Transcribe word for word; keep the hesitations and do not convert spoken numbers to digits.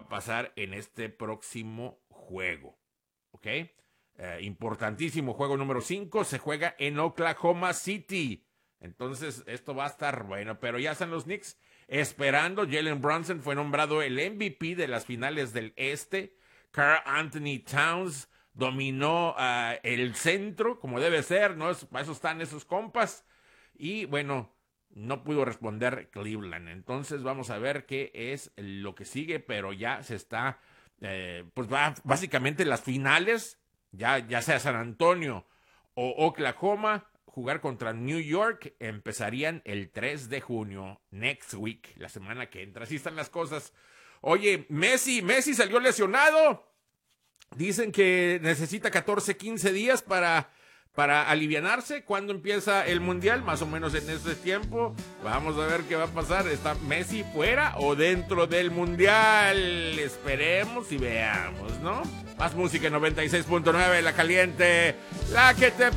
a pasar en este próximo juego. ¿Ok? Eh, importantísimo juego número cinco. Se juega en Oklahoma City. Entonces, esto va a estar bueno. Pero ya están los Knicks esperando. Jalen Brunson fue nombrado el M V P de las finales del Este. Karl Anthony Towns dominó uh, el centro, como debe ser, ¿no? Para eso están esos compas. Y bueno, no pudo responder Cleveland. Entonces vamos a ver qué es lo que sigue, pero ya se está, eh, pues va básicamente las finales, ya, ya sea San Antonio o Oklahoma, jugar contra New York, empezarían el tres de junio, next week, la semana que entra. Así están las cosas. Oye, Messi, Messi salió lesionado. Dicen que necesita catorce, quince días para, para alivianarse. ¿Cuándo empieza el Mundial? Más o menos en ese tiempo. Vamos a ver qué va a pasar. ¿Está Messi fuera o dentro del Mundial? Esperemos y veamos, ¿no? Más música en noventa y seis punto nueve, La Caliente, la que te